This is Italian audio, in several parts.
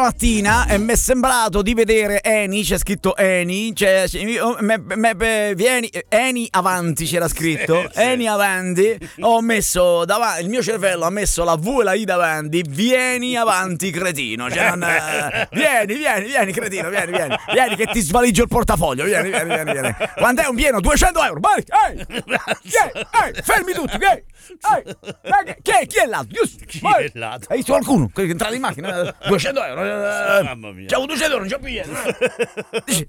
stamattina mi è sembrato di vedere Eni, c'è scritto Eni, vieni, Eni avanti c'era scritto, sì. Eni avanti, ho messo davanti, il mio cervello ha messo la V e la I davanti, vieni avanti cretino, cioè vieni cretino, vieni che ti svaligio il portafoglio, vieni. Quando è un pieno, 200 euro, vai, fermi tutti, chi è l'altro? Chi è l'altro? Hai visto qualcuno che è entrato in macchina? 200 euro. Mamma mia. C'avevo 200 euro, non c'ho più niente. Dici,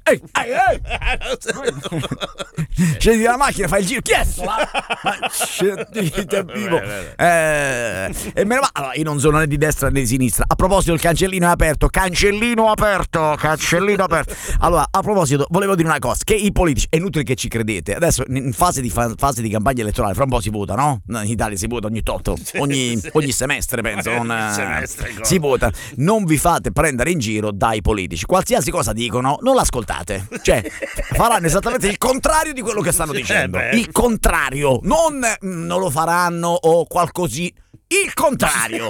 scendi dalla macchina, fai il giro. Chi è sto là? E me ne va. Allora, io non sono né di destra né di sinistra. A proposito, il cancellino è aperto. Cancellino aperto. Allora, a proposito, volevo dire una cosa: che i politici, è inutile che ci credete. Adesso, in fase di campagna elettorale, fra un po' si vota, no? In Italia si vota ogni tot, ogni semestre, penso. Si vota. Non vi fate prendere in giro dai politici. Qualsiasi cosa dicono, non l'ascoltate. Cioè, faranno esattamente il contrario di quello che stanno dicendo. Il contrario. Non lo faranno o qualcosì. Il contrario.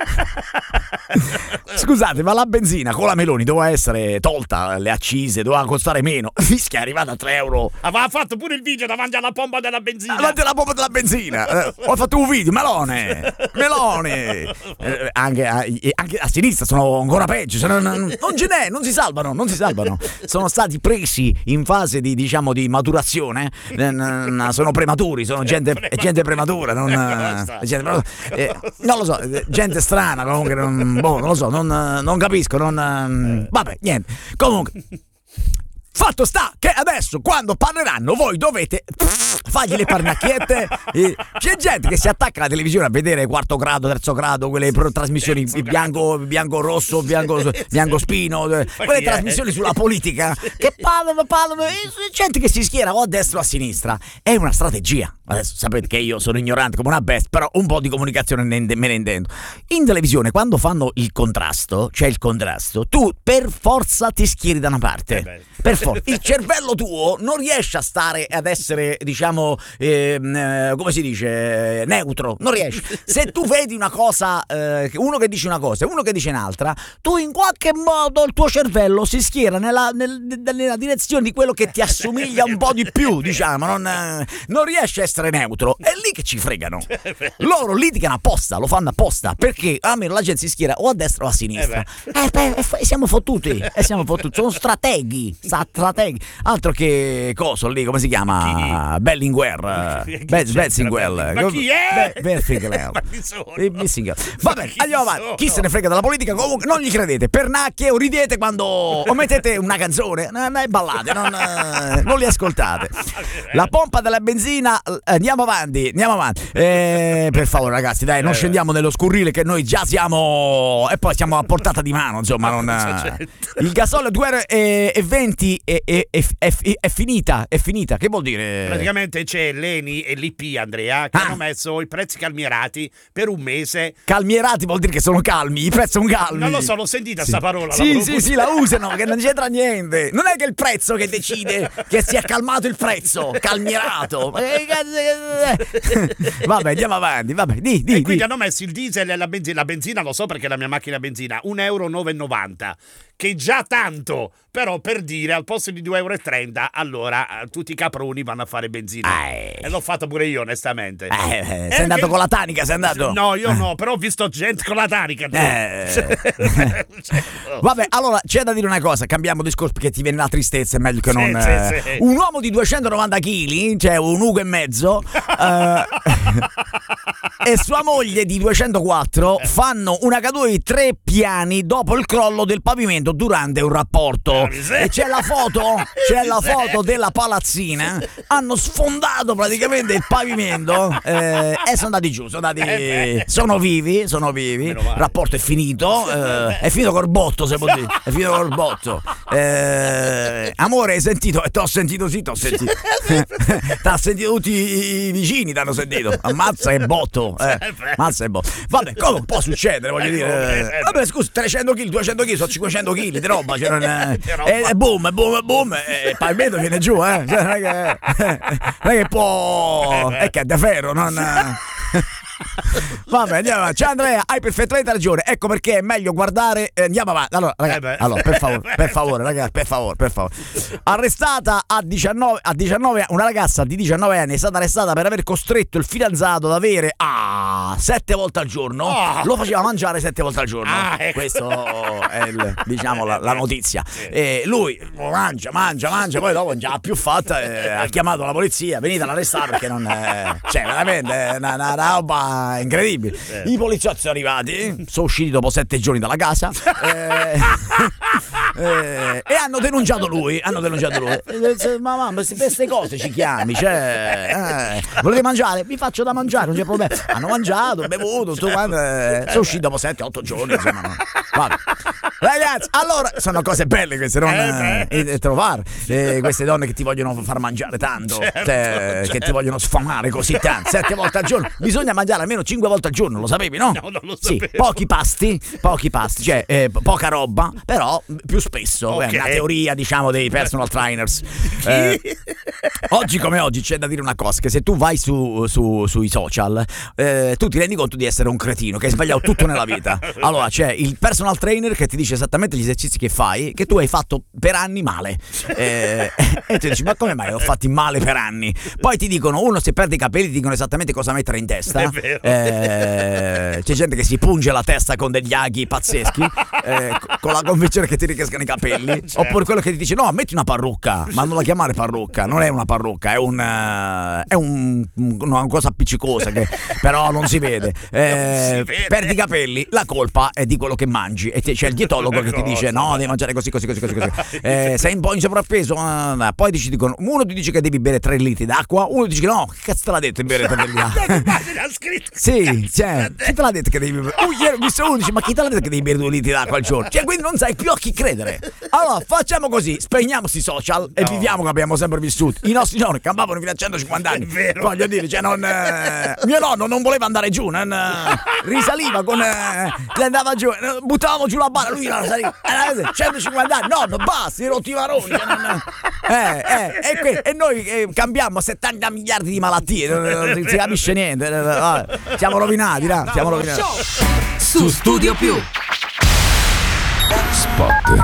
Scusate, ma la benzina con la Meloni doveva essere tolta, le accise, doveva costare meno. Fischia è arrivata a 3 euro. Aveva fatto pure il video davanti alla pompa della benzina. Ho fatto un video, Melone. Anche a sinistra sono ancora peggio. Non si salvano. Sono stati presi in fase di maturazione. Sono prematuri, sono gente prematura. Non lo so, gente strana comunque, non lo so, non capisco, vabbè, niente. Comunque, fatto sta che adesso quando parleranno voi dovete fargli le parnacchiette. C'è gente che si attacca alla televisione a vedere quarto grado, terzo grado, quelle trasmissioni bianco rosso, bianco spino, quelle trasmissioni sulla politica che parlano. Gente che si schiera o a destra o a sinistra. È una strategia. Adesso sapete che io sono ignorante come una bestia, però un po' di comunicazione me ne intendo. In televisione quando fanno il contrasto, tu per forza ti schieri da una parte. Per forza. Il cervello tuo non riesce a stare ad essere, come si dice, neutro. Non riesce. Se tu vedi una cosa, uno che dice una cosa e uno che dice un'altra, tu in qualche modo il tuo cervello si schiera nella direzione di quello che ti assomiglia un po' di più, non riesce a essere neutro. È lì che ci fregano. Loro litigano apposta, lo fanno apposta, perché almeno la gente si schiera o a destra o a sinistra. Siamo fottuti. Sono strateghi. Altro che coso lì, come si chiama? Bellinguer. Betzinguer. Ma chi è? Vabbè, andiamo avanti. Chi se ne frega della politica? Comunque non gli credete. Pernacchie o ridete quando o mettete una canzone e ballate, non li ascoltate. La pompa della benzina. Andiamo avanti. Per favore, ragazzi, dai, non scendiamo nello scurrile che noi già siamo e poi siamo a portata di mano, insomma. Il gasolio 2,20 è finita. Che vuol dire? Praticamente c'è l'Eni e l'IP, Andrea, che hanno messo i prezzi calmierati per un mese. Calmierati vuol dire che sono calmi, i prezzi sono calmi. Non lo so, l'ho sentita sta parola. Sì, la usano, che non c'entra niente. Non è che il prezzo che decide che si è calmato il prezzo, calmierato. Vabbè, andiamo avanti, di. Quindi hanno messo il diesel e la benzina lo so perché la mia macchina a benzina, 1,9,90 €, che già tanto, però per dire al posto di 2,30 €, allora tutti i caproni vanno a fare benzina. E l'ho fatto pure io, onestamente. Sei andato con la tanica, sei andato? No, io no, però ho visto gente con la tanica. Vabbè, allora c'è da dire una cosa, cambiamo discorso perché ti viene la tristezza, è meglio che non. Sì. Un uomo di 290 kg, cioè un ugo e mezzo, e sua moglie di 204 fanno una caduta di 3 piani dopo il crollo del pavimento durante un rapporto. E c'è la foto della palazzina. Hanno sfondato praticamente il pavimento e sono andati giù. Sono vivi. Il rapporto è finito. È finito col botto, se può dire. È finito col botto. Amore, hai sentito? T'ho sentito, sì, t'ho sentito. T'ha sentito tutti i vicini, t'hanno sentito. Ammazza che botto. Vabbè, come può succedere, voglio dire. Vabbè, scusa, 300 kg, 200 kg, sono 500 kg di roba. E boom, e il pavimento viene giù, non è che può. È che è da ferro, non. Vabbè, andiamo avanti. Ciao Andrea, hai perfettamente ragione. Ecco perché è meglio guardare. Andiamo avanti. Allora, ragazzi, allora, per favore, ragazzi, per favore. Arrestata a 19, una ragazza di 19 anni è stata arrestata per aver costretto il fidanzato ad avere 7 volte al giorno. Lo faceva mangiare 7 volte al giorno. Ecco. Questo è la notizia. E lui mangia, poi dopo non ce l'ha più fatta. Ha chiamato la polizia, venite ad arrestare perché non cioè veramente è una roba incredibile. I poliziotti sono arrivati, sono usciti dopo 7 giorni dalla casa e hanno denunciato lui. Ma per queste cose ci chiami, cioè volete mangiare? Vi faccio da mangiare, non c'è problema. Hanno mangiato, bevuto, tutto quanto, sono usciti dopo 7-8 giorni, insomma. Vabbè. Ragazzi, allora sono cose belle queste, non trovare queste donne che ti vogliono far mangiare tanto, che ti vogliono sfamare così tanto, 7 volte al giorno. Bisogna mangiare almeno 5 volte al giorno, lo sapevi, no? No, non lo sapevo. Sì, pochi pasti, cioè poca roba, però più spesso. Okay. È una teoria, diciamo, dei personal trainers. Oggi come oggi c'è da dire una cosa, che se tu vai sui social, tu ti rendi conto di essere un cretino, che hai sbagliato tutto nella vita. Allora c'è il personal trainer che ti dice esattamente gli esercizi che fai, che tu hai fatto per anni male, e tu dici ma come mai ho fatti male per anni? Poi ti dicono, uno se perde i capelli ti dicono esattamente cosa mettere in testa. È vero. C'è gente che si punge la testa con degli aghi pazzeschi, con la convinzione che ti ricrescano i capelli. Certo. Oppure quello che ti dice no, metti una parrucca, ma non la chiamare parrucca, non è una parrucca, è una cosa appiccicosa che però non si vede. Perdi i capelli, la colpa è di quello che mangi, e c'è il dietologo che ti dice no, devi mangiare così. Sei un po' in sovrappeso, poi ti dicono, uno ti dice che devi bere 3 litri d'acqua, uno dice che no, che cazzo te l'ha detto di bere 3 litri d'acqua? Sì, cioè, chi te l'ha detto che devi bere? Ieri ho visto uno dice ma chi te l'ha detto che devi bere 2 litri d'acqua al giorno? Cioè, quindi non sai più a chi credere. Allora facciamo così, spegniamo sti social e viviamo come abbiamo sempre vissuto. I nostri nonni campavano fino a 150 anni. Voglio dire, cioè mio nonno non voleva andare giù, risaliva con andava giù, buttavamo giù la barra, lui la saliva 150 anni, nonno basta, i rotti i maroni, e noi cambiamo 70 miliardi di malattie, non si capisce niente, siamo rovinati, siamo rovinati. Su Studio Più Spot.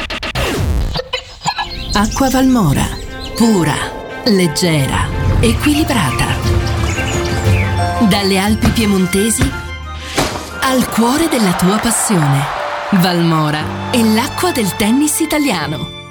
Acqua Valmora, pura, leggera, equilibrata. Dalle Alpi piemontesi al cuore della tua passione. Valmora è l'acqua del tennis italiano.